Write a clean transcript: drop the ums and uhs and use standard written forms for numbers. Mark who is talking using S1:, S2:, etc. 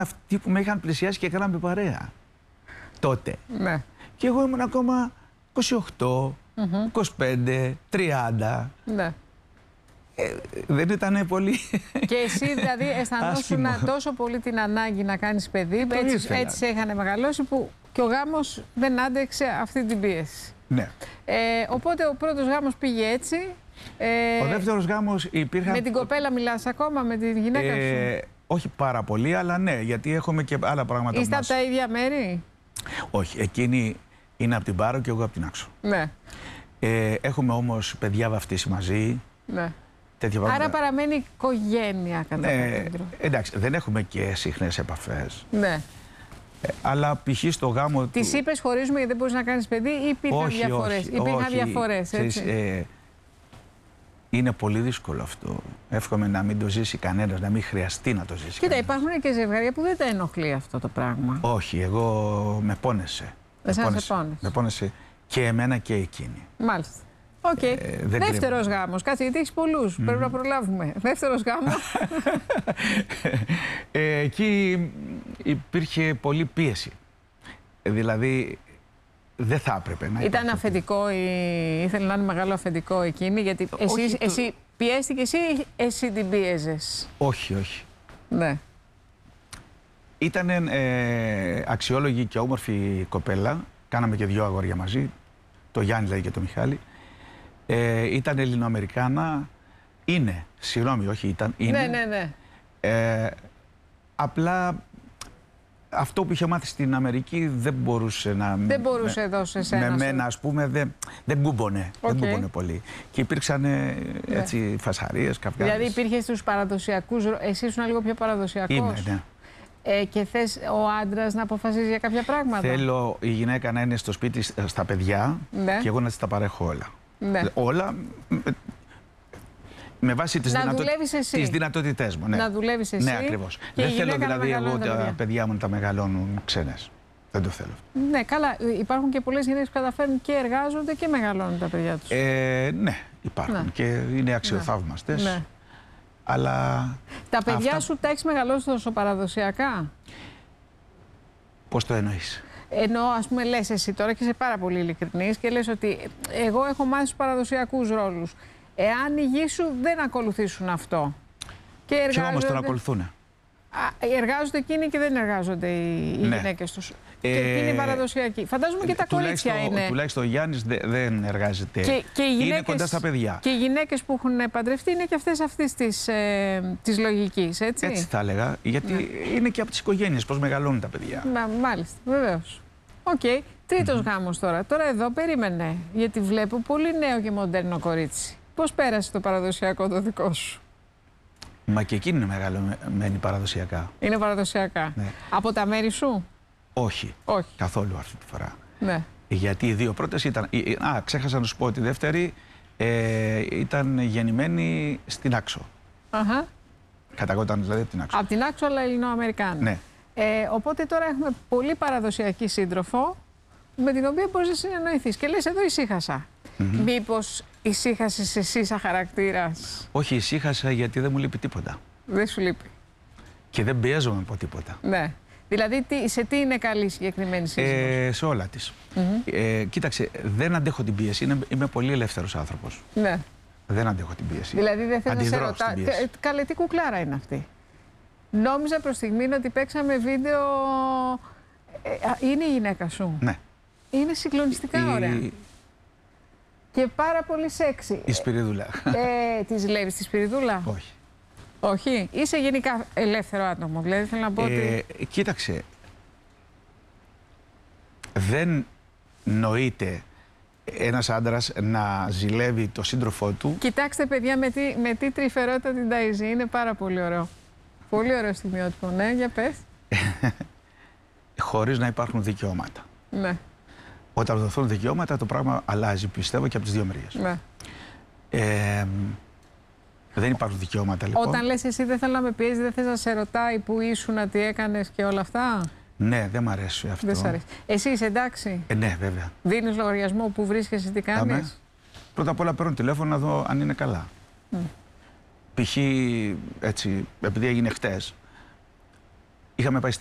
S1: αυτοί που με είχαν πλησιάσει και κάναμε παρέα τότε.
S2: Ναι.
S1: Και εγώ ήμουν ακόμα 28, 25, 30.
S2: Ναι.
S1: Δεν ήταν πολύ.
S2: Και εσύ δηλαδή αισθανόσουν τόσο πολύ την ανάγκη να κάνεις παιδί, έτσι σε είχαν μεγαλώσει, που και ο γάμος δεν άντεξε αυτή την πίεση.
S1: Ναι.
S2: Οπότε ο πρώτος γάμος πήγε έτσι.
S1: Ο δεύτερος γάμος υπήρχαν...
S2: Με την κοπέλα μιλάς ακόμα, με τη γυναίκα σου?
S1: Όχι πάρα πολύ, αλλά ναι, γιατί έχουμε και άλλα πράγματα.
S2: Είστε από τα ίδια μέρη?
S1: Όχι, εκείνη είναι από την Πάρο και εγώ από την Άξο.
S2: Ναι.
S1: Έχουμε όμως παιδιά βαφτίσει μαζί.
S2: Ναι.
S1: Άρα
S2: παραμένει οικογένεια κατά κέντρο.
S1: Εντάξει, δεν έχουμε και συχνές επαφές.
S2: Ναι.
S1: Αλλά π.χ. στο γάμο του...
S2: Της είπες χωρίζουμε γιατί δεν μπορείς να κάνεις παιδί, ή υπήρχαν διαφορές? Υπήρχαν διαφορές, έτσι.
S1: Είναι πολύ δύσκολο αυτό. Εύχομαι να μην το ζήσει κανένας, να μην χρειαστεί να το ζήσει.
S2: Κοίτα, υπάρχουν και ζευγάρια που δεν τα ενοχλεί αυτό το πράγμα.
S1: Όχι, εγώ με πόνεσε. Με πόνεσε και εμένα και εκείνη.
S2: Μάλιστα. Οκ. Δεύτερος γάμος. Κάτσε, γιατί έχεις πολλούς. Πρέπει να προλάβουμε. Δεύτερος γάμος.
S1: Εκεί υπήρχε πολλή πίεση. Δηλαδή, δεν θα έπρεπε να
S2: ήταν αφεντικό ή ήθελε να είναι μεγάλο αφεντικό εκείνη? Γιατί εσύ πιέστηκες ή εσύ την πίεζες?
S1: Όχι, όχι.
S2: Ναι.
S1: Ήταν αξιόλογη και όμορφη κοπέλα. Κάναμε και 2 αγόρια μαζί. Το Γιάννη δηλαδή και το Μιχάλη. Ήταν Ελληνοαμερικάνα. Είναι. Συγγνώμη, όχι ήταν. Είναι.
S2: Ναι.
S1: Απλά αυτό που είχε μάθει στην Αμερική δεν μπορούσε να...
S2: Δεν μπορούσε εδώ σε σένα.
S1: Με μένα, ας πούμε, δεν κούμπονε. Δεν κούμπονε πολύ. Και υπήρξαν έτσι φασαρίες, καυγάδες.
S2: Δηλαδή υπήρχε στους παραδοσιακούς... Εσύ ήσουν λίγο πιο παραδοσιακός.
S1: Είμαι, ναι.
S2: Και θες ο άντρας να αποφασίζει για κάποια πράγματα?
S1: Θέλω η γυναίκα να είναι στο σπίτι στα παιδιά, ναι, και εγώ να της τα παρέχω όλα.
S2: Ναι.
S1: Όλα με βάση τις δυνατότητές μου. Ναι.
S2: Να δουλεύεις εσύ.
S1: Ναι, ακριβώς. Δεν θέλω δηλαδή εγώ τα παιδιά μου να τα μεγαλώνουν ξένες. Δεν το θέλω.
S2: Ναι, καλά. Υπάρχουν και πολλές γυναίκες που καταφέρνουν και εργάζονται και μεγαλώνουν τα παιδιά τους.
S1: Ναι, υπάρχουν. Ναι. Και είναι αξιοθαύμαστες. Ναι. Αλλά
S2: τα παιδιά σου τα έχεις μεγαλώσει τόσο παραδοσιακά?
S1: Πώς το εννοείς?
S2: Ενώ, ας πούμε, λες εσύ τώρα και είσαι πάρα πολύ ειλικρινής και λες ότι εγώ έχω μάθει στους παραδοσιακούς ρόλους. Εάν οι γη σου δεν ακολουθήσουν αυτό και εργάζονται...
S1: Και όμως τον ακολουθούν.
S2: Εργάζονται εκείνοι και δεν εργάζονται οι γυναίκες τους. Και εκείνοι οι παραδοσιακοί. Φαντάζομαι και τα κορίτσια είναι.
S1: Τουλάχιστον ο Γιάννης δεν εργάζεται. Είναι κοντά στα παιδιά.
S2: Και οι γυναίκες που έχουν παντρευτεί είναι και αυτής της λογικής, έτσι.
S1: Έτσι θα έλεγα. Γιατί είναι και από τις οικογένειες πώς μεγαλώνουν τα παιδιά.
S2: Μάλιστα, βεβαίως. Οκ. Τρίτος γάμος τώρα. Τώρα εδώ περίμενε. Γιατί βλέπω πολύ νέο και μοντέρνο κορίτσι. Πώς πέρασε το παραδοσιακό το δικό σου?
S1: Μα και εκείνη είναι μεγαλωμένη παραδοσιακά.
S2: Είναι παραδοσιακά. Ναι. Από τα μέρη σου?
S1: Όχι. Καθόλου αυτή τη φορά.
S2: Ναι.
S1: Γιατί οι 2 πρώτες ήταν... ξέχασα να σου πω, τη δεύτερη ήταν γεννημένη στην Άξο. Καταγόταν δηλαδή από την Άξο.
S2: Από την Άξο, αλλά Ελληνοαμερικάνα.
S1: Ναι.
S2: Οπότε τώρα έχουμε πολύ παραδοσιακή σύντροφο, με την οποία μπορείς να συνεννοηθείς. Και λες, εδώ ησύχασα. Μήπως ησύχασες εσύ σαν χαρακτήρας?
S1: Όχι, ησύχασα γιατί δεν μου λείπει τίποτα.
S2: Δεν σου λείπει.
S1: Και δεν πιέζομαι από τίποτα.
S2: Ναι. Δηλαδή, σε τι είναι καλή συγκεκριμένη σύζυγος?
S1: Σε όλα της. Κοίταξε, δεν αντέχω την πίεση. Είμαι πολύ ελεύθερος άνθρωπος.
S2: Ναι.
S1: Δεν αντέχω την πίεση.
S2: Δηλαδή, δεν θες να σε ρωτά. Καλέ, τι κουκλάρα είναι αυτή? Νόμιζα προς στιγμήν ότι παίξαμε βίντεο. Είναι η γυναίκα σου?
S1: Ναι.
S2: Είναι συγκλονιστικά ωραία. Και πάρα πολύ σεξι.
S1: Η Σπυριδούλα.
S2: Τη ζηλεύεις τη Σπυριδούλα?
S1: Όχι.
S2: Όχι. Είσαι γενικά ελεύθερο άτομο. Δηλαδή θέλω να πω ότι...
S1: Κοίταξε. Δεν νοείται ένας άντρας να ζηλεύει το σύντροφό του.
S2: Κοιτάξτε, παιδιά, με τι τρυφερότητα την ταΐζει. Είναι πάρα πολύ ωραίο. Πολύ ωραίο στιγμιότυπο. Ναι, για πες.
S1: Χωρίς να υπάρχουν δικαιώματα.
S2: Ναι.
S1: Όταν δοθούν δικαιώματα, το πράγμα αλλάζει, πιστεύω, και από τις 2 μεριές.
S2: Ναι.
S1: Δεν υπάρχουν δικαιώματα, λοιπόν.
S2: Όταν λες εσύ δεν θέλω να με πιέζει, δεν θες να σε ρωτάει που ήσουν, τι έκανες και όλα αυτά?
S1: Ναι, δεν μ' αρέσει αυτό.
S2: Δεν σ' αρέσει. Εσύ είσαι εντάξει?
S1: Ναι, βέβαια.
S2: Δίνεις λογαριασμό που βρίσκεσαι, τι κάνεις?
S1: Πρώτα απ' όλα παίρνω τηλέφωνο να δω αν είναι καλά. Π.χ. έτσι, επειδή έγινε χτες, Είχαμε πάει